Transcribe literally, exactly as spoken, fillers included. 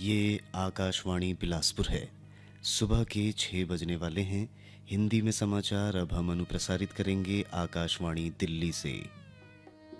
ये आकाशवाणी बिलासपुर है। सुबह के छः बजने वाले हैं। हिंदी में समाचार अब हम अनुप्रसारित करेंगे आकाशवाणी दिल्ली से।